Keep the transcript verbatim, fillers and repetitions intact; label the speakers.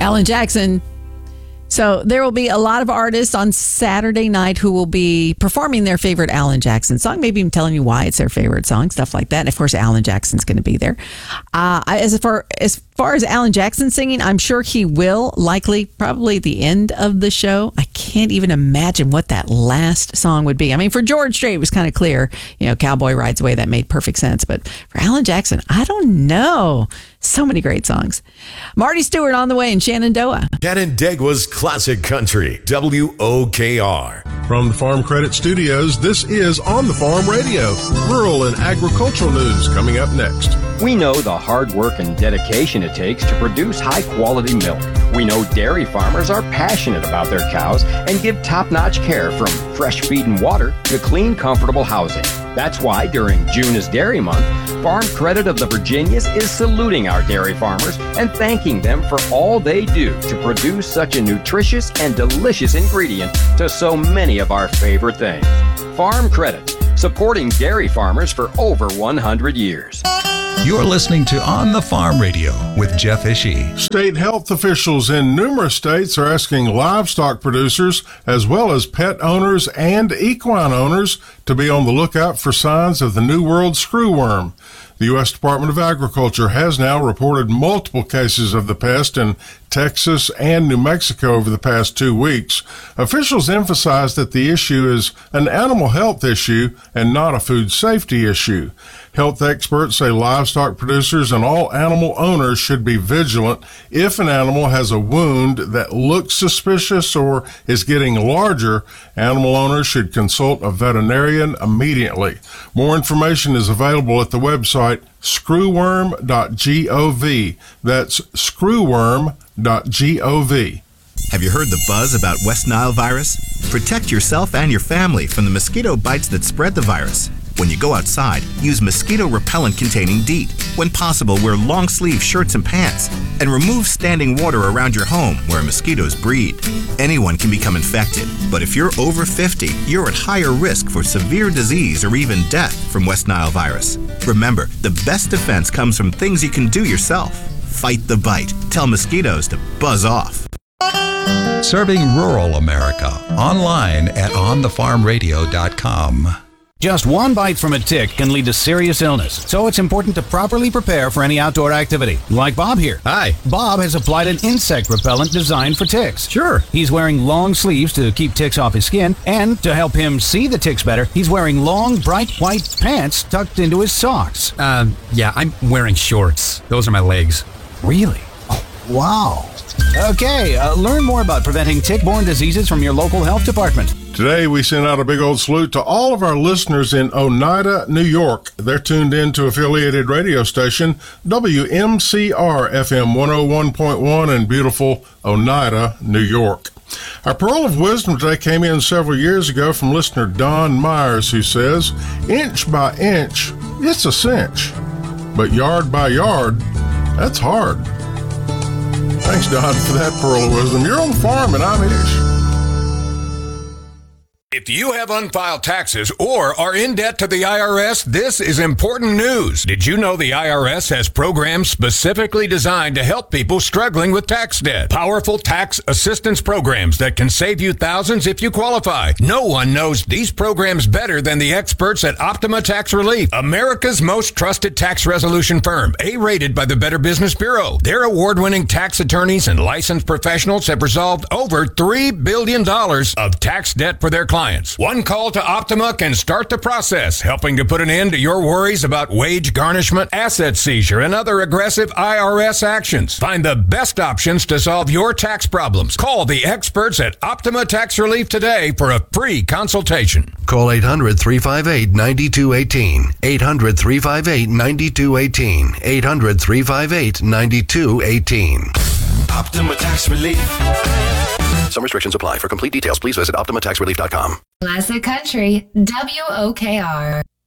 Speaker 1: Alan Jackson. So there will be a lot of artists on Saturday night who will be performing their favorite Alan Jackson song, maybe even telling you why it's their favorite song, stuff like that. And of course, Alan Jackson's going to be there. Uh, as far as far as Alan Jackson singing, I'm sure he will likely probably at the end of the show. I can't even imagine what that last song would be. I mean, for George Strait, it was kind of clear, you know, Cowboy Rides Away, that made perfect sense. But for Alan Jackson, I don't know. So many great songs. Marty Stewart on the way in Shenandoah.
Speaker 2: Canandaigua's Classic Country, W O K R.
Speaker 3: From the Farm Credit Studios, this is On the Farm Radio. Rural and agricultural news coming up next.
Speaker 4: We know the hard work and dedication it takes to produce high-quality milk. We know dairy farmers are passionate about their cows and give top-notch care from fresh feed and water to clean, comfortable housing. That's why during June is Dairy Month, Farm Credit of the Virginias is saluting our dairy farmers and thanking them for all they do to produce such a nutritious and delicious ingredient to so many of our favorite things. Farm Credit, supporting dairy farmers for over one hundred years.
Speaker 5: You're listening to On the Farm Radio with Jeff Ishii.
Speaker 3: State health officials in numerous states are asking livestock producers, as well as pet owners and equine owners, to be on the lookout for signs of the New World screwworm. The U S Department of Agriculture has now reported multiple cases of the pest in Texas and New Mexico over the past two weeks. Officials emphasize that the issue is an animal health issue and not a food safety issue. Health experts say livestock producers and all animal owners should be vigilant if an animal has a wound that looks suspicious or is getting larger. Animal owners should consult a veterinarian immediately. More information is available at the website screwworm dot gov. That's screwworm dot gov.
Speaker 6: Have you heard the buzz about West Nile virus? Protect yourself and your family from the mosquito bites that spread the virus. When you go outside, use mosquito repellent containing DEET. When possible, wear long sleeve shirts and pants. And remove standing water around your home where mosquitoes breed. Anyone can become infected, but if you're over fifty, you're at higher risk for severe disease or even death from West Nile virus. Remember, the best defense comes from things you can do yourself. Fight the bite. Tell mosquitoes to buzz off.
Speaker 5: Serving rural America. Online at on the farm radio dot com.
Speaker 7: Just one bite from a tick can lead to serious illness, so it's important to properly prepare for any outdoor activity. Like Bob here.
Speaker 8: Hi.
Speaker 7: Bob has applied an insect repellent designed for ticks.
Speaker 8: Sure.
Speaker 7: He's wearing long sleeves to keep ticks off his skin, and to help him see the ticks better, he's wearing long, bright white pants tucked into his socks.
Speaker 8: Um, yeah, I'm wearing shorts. Those are my legs.
Speaker 7: Really? Oh, wow. Okay, uh, learn more about preventing tick-borne diseases from your local health department.
Speaker 3: Today, we sent out a big old salute to all of our listeners in Oneida, New York. They're tuned in to affiliated radio station W M C R F M one oh one point one in beautiful Oneida, New York. Our pearl of wisdom today came in several years ago from listener Don Myers, who says, "Inch by inch, it's a cinch. But yard by yard, that's hard." Thanks, Don, for that pearl of wisdom. You're on the farm, and I'm Ish.
Speaker 9: If you have unfiled taxes or are in debt to the I R S, this is important news. Did you know the I R S has programs specifically designed to help people struggling with tax debt? Powerful tax assistance programs that can save you thousands if you qualify. No one knows these programs better than the experts at Optima Tax Relief, America's most trusted tax resolution firm, A-rated by the Better Business Bureau. Their award-winning tax attorneys and licensed professionals have resolved over three billion dollars of tax debt for their clients. One call to Optima can start the process, helping to put an end to your worries about wage garnishment, asset seizure, and other aggressive I R S actions. Find the best options to solve your tax problems. Call the experts at Optima Tax Relief today for a free consultation.
Speaker 10: Call eight hundred, three five eight, nine two one eight. eight hundred, three five eight, nine two one eight. eight hundred, three five eight, nine two one eight.
Speaker 2: Optima Tax Relief.
Speaker 10: Some restrictions apply. For complete details, please visit optima tax relief dot com.
Speaker 11: Classic Country, W O K R.